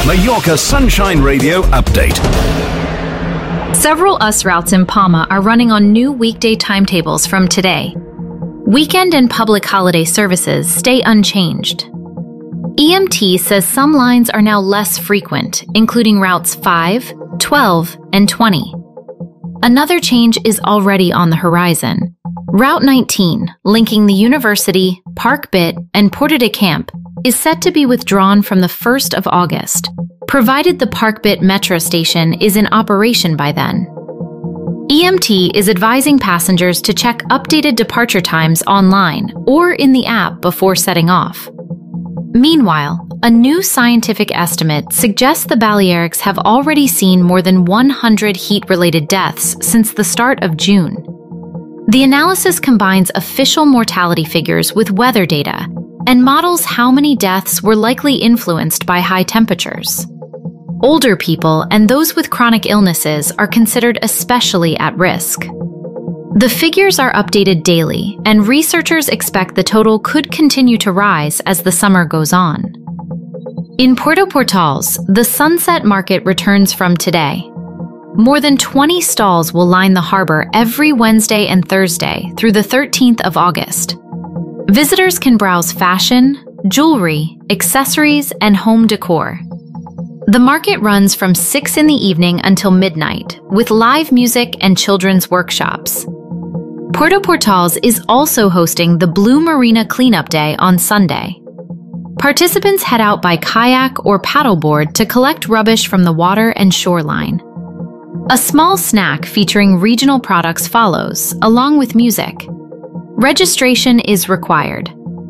Mallorca Sunshine Radio update. Several US routes in Palma are running on new weekday timetables from today. Weekend and public holiday services stay unchanged. EMT says some lines are now less frequent, including routes 5, 12, and 20. Another change is already on the horizon. Route 19, linking the University, Park Bit, and Porta de Camp, is set to be withdrawn from the 1st of August, provided the Park Bit metro station is in operation by then. EMT is advising passengers to check updated departure times online or in the app before setting off. Meanwhile, a new scientific estimate suggests the Balearics have already seen more than 100 heat-related deaths since the start of June. The analysis combines official mortality figures with weather data and models how many deaths were likely influenced by high temperatures. Older people and those with chronic illnesses are considered especially at risk. The figures are updated daily, and researchers expect the total could continue to rise as the summer goes on. In Puerto Portals, the Sunset Market returns from today. More than 20 stalls will line the harbor every Wednesday and Thursday through the 13th of August. Visitors can browse fashion, jewelry, accessories, and home decor. The market runs from 6 in the evening until midnight, with live music and children's workshops. Puerto Portals is also hosting the Blue Marina Cleanup Day on Sunday. Participants head out by kayak or paddleboard to collect rubbish from the water and shoreline. A small snack featuring regional products follows, along with music. Registration is required.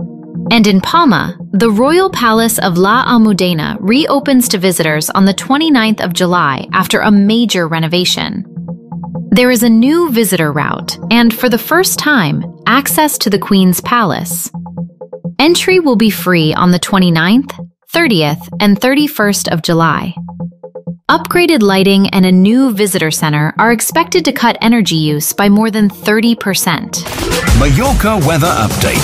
And in Palma, the Royal Palace of La Almudena reopens to visitors on the 29th of July after a major renovation. There is a new visitor route, and for the first time, access to the Queen's Palace. Entry will be free on the 29th, 30th, and 31st of July. Upgraded lighting and a new visitor center are expected to cut energy use by more than 30%. Mallorca weather update.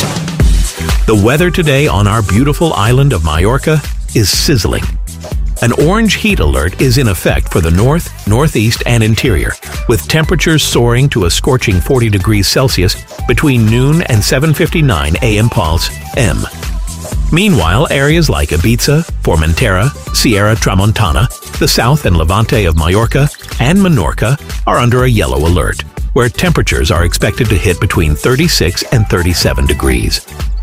The weather today on our beautiful island of Mallorca is sizzling. An orange heat alert is in effect for the north, northeast, and interior, with temperatures soaring to a scorching 40 degrees Celsius between noon and 7:59 a.m. pulse M. Meanwhile, areas like Ibiza, Formentera, Sierra Tramontana, the south and Levante of Mallorca, and Menorca are under a yellow alert, where temperatures are expected to hit between 36 and 37 degrees.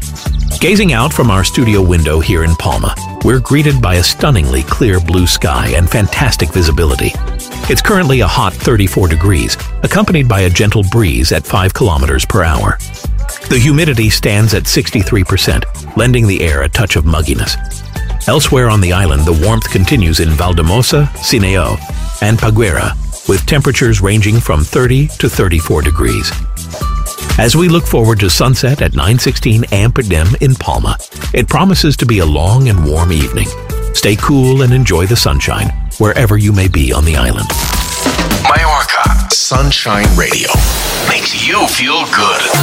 Gazing out from our studio window here in Palma, we're greeted by a stunningly clear blue sky and fantastic visibility. It's currently a hot 34 degrees, accompanied by a gentle breeze at 5 kilometers per hour. The humidity stands at 63%, lending the air a touch of mugginess. Elsewhere on the island, the warmth continues in Valdemosa, Sineo, and Paguera, with temperatures ranging from 30 to 34 degrees. As we look forward to sunset at 9:16 a.m. in Palma, it promises to be a long and warm evening. Stay cool and enjoy the sunshine wherever you may be on the island. Mallorca Sunshine Radio makes you feel good.